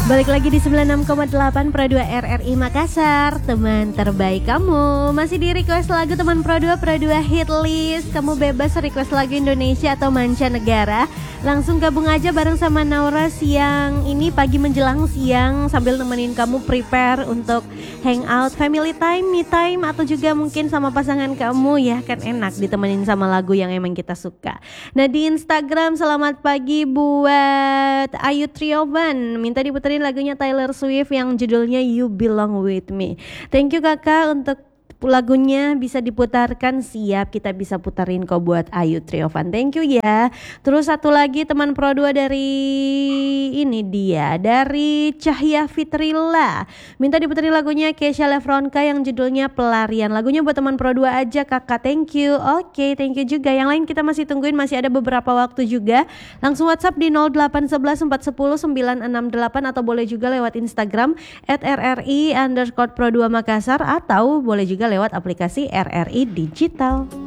Balik lagi di 96,8 Pro 2 RRI Makassar. Teman terbaik kamu. Masih di request lagu teman Pro 2 Hit List. Kamu bebas request lagu Indonesia atau mancanegara. Langsung gabung aja bareng sama Naura siang ini, pagi menjelang siang, sambil nemenin kamu prepare untuk hangout, family time, me time, atau juga mungkin sama pasangan kamu ya. Kan enak ditemenin sama lagu yang emang kita suka. Nah di Instagram selamat pagi buat Ayu Trioban, minta diputerin lagunya Taylor Swift yang judulnya You Belong With Me. Thank you kakak untuk lagunya bisa diputarkan, siap kita bisa putarin kok buat Ayu Triovan. Thank you ya. Terus satu lagi teman Pro 2 dari ini dia dari Cahya Fitrilla, minta diputerin lagunya Kesha Lefronka yang judulnya Pelarian. Lagunya buat teman Pro 2 aja kakak. Thank you. Oke, thank you juga. Yang lain kita masih tungguin, masih ada beberapa waktu juga. Langsung WhatsApp di 0811 410 968 atau boleh juga lewat Instagram @rri_pro2 Makassar atau boleh juga lewat aplikasi RRI Digital.